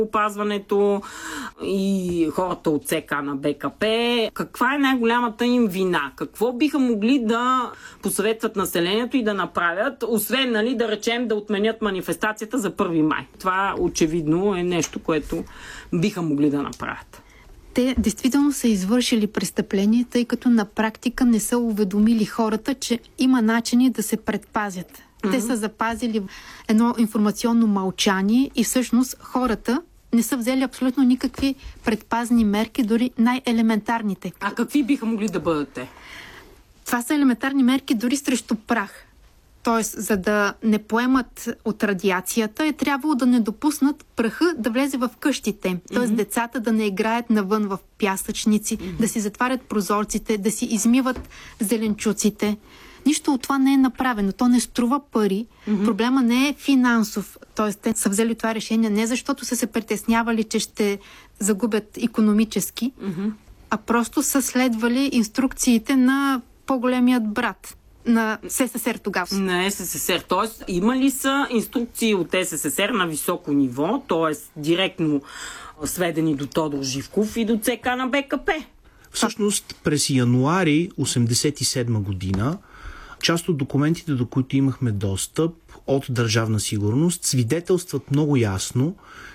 опазването и хората от ЦК на БКП. Каква е най-голямата им вина? Какво биха могли да посъветват населението и да направят, освен, нали, да речем, да отменят манифестацията за 1 май? Това очевидно е нещо, което биха могли да направят. Те действително са извършили престъпление, тъй като на практика не са уведомили хората, че има начини да се предпазят. Те са запазили едно информационно мълчание и всъщност хората не са взели абсолютно никакви предпазни мерки, дори най-елементарните. А какви биха могли да бъдат те? Това са елементарни мерки дори срещу прах. Тоест, за да не поемат от радиацията, е трябвало да не допуснат праха да влезе в къщите. Тоест, децата да не играят навън в пясъчници, да си затварят прозорците, да си измиват зеленчуците. Нищо от това не е направено. То не струва пари. Проблема не е финансов. Тоест, те са взели това решение не защото са се притеснявали, че ще загубят икономически, а просто са следвали инструкциите на по-големият брат на СССР тогава. На СССР. Тоест, има ли са инструкции от СССР на високо ниво, т.е. директно сведени до Тодор Живков и до ЦК на БКП? Всъщност, през януари 1987 година част от документите, до които имахме достъп от Държавна сигурност, свидетелстват много ясно,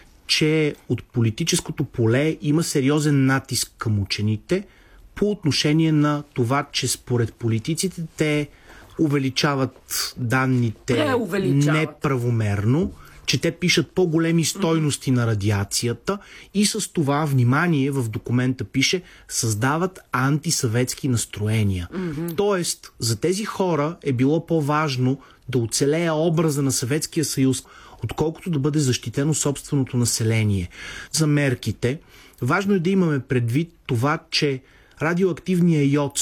че от политическото поле има сериозен натиск към учените по отношение на това, че според политиците те увеличават данните неправомерно, че те пишат по-големи стойности на радиацията и с това, внимание, в документа пише, създават антисъветски настроения. Тоест, за тези хора е било по-важно да оцелее образа на Съветския съюз, отколкото да бъде защитено собственото население. За мерките, важно е да имаме предвид това, че радиоактивният йод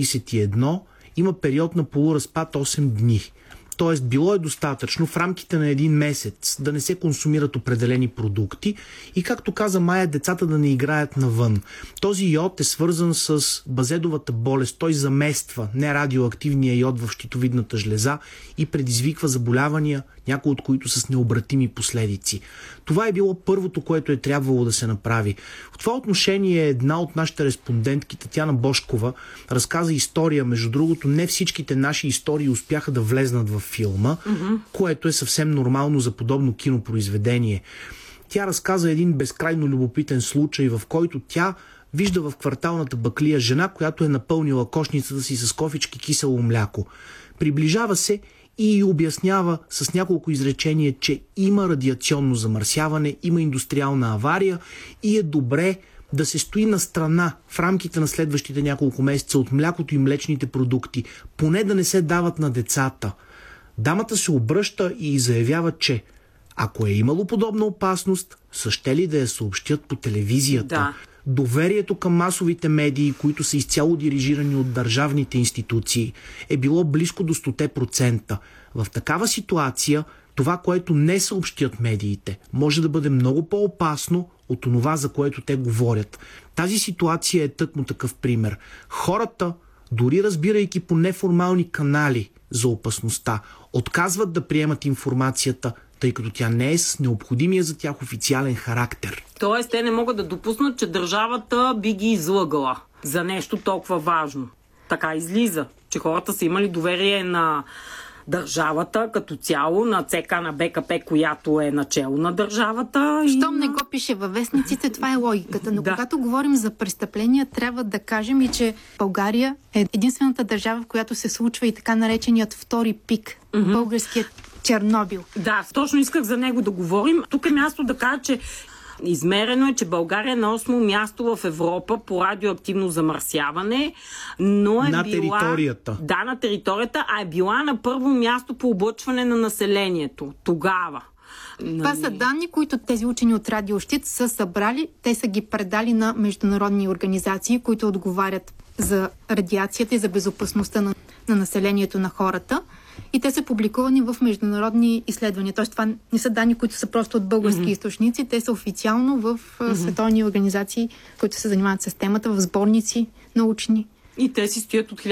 131 има период на полуразпад 8 дни. Тоест, било е достатъчно в рамките на 1 месец да не се консумират определени продукти и, както каза Майя, децата да не играят навън. Този йод е свързан с базедовата болест. Той замества нерадиоактивния йод в щитовидната жлеза и предизвиква заболявания, някои от които с необратими последици. Това е било първото, което е трябвало да се направи. В това отношение една от нашите респондентки, Татяна Божкова, разказа история. Между другото, не всичките наши истории успяха да влезнат в филма, което е съвсем нормално за подобно кинопроизведение. Тя разказа един безкрайно любопитен случай, в който тя вижда в кварталната баклия жена, която е напълнила кошницата си с кофички кисело мляко. Приближава се и обяснява с няколко изречения, че има радиационно замърсяване, има индустриална авария и е добре да се стои на страна в рамките на следващите няколко месеца от млякото и млечните продукти, поне да не се дават на децата. Дамата се обръща и заявява, че ако е имало подобна опасност, са щели да я съобщят по телевизията. Да. Доверието към масовите медии, които са изцяло дирижирани от държавните институции, е било близко до 100%. В такава ситуация, това, което не съобщят медиите, може да бъде много по-опасно от това, за което те говорят. Тази ситуация е тъкмо такъв пример. Хората, дори разбирайки по неформални канали за опасността, отказват да приемат информацията, тъй като тя не е с необходимия за тях официален характер. Тоест, те не могат да допуснат, че държавата би ги излъгала за нещо толкова важно. Така излиза, че хората са имали доверие на държавата като цяло, на ЦК на БКП, която е начало на държавата. Щом не го пише във вестниците, това е логиката. Но когато говорим за престъпления, трябва да кажем и, че България е единствената държава, в която се случва и така нареченият втори пик. Българският Чернобил. Да, точно исках за него да говорим. Тук е място да кажа, че измерено е, че България е на 8-о място в Европа по радиоактивно замърсяване, но е на била... територията. Да, на територията, а е била на първо място по облъчване на населението. Тогава. Това са данни, които тези учени от Радиощит са събрали. Те са ги предали на международни организации, които отговарят за радиацията и за безопасността на населението, на хората. И те са публикувани в международни изследвания. Тоест, това не са данни, които са просто от български източници. Те са официално в световни организации, които се занимават с темата, в сборници научни. И те си стоят от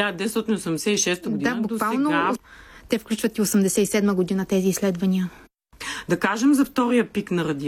1986 година до буквално, сега. Те включват и 1987 година тези изследвания. Да кажем за втория пик на радиация.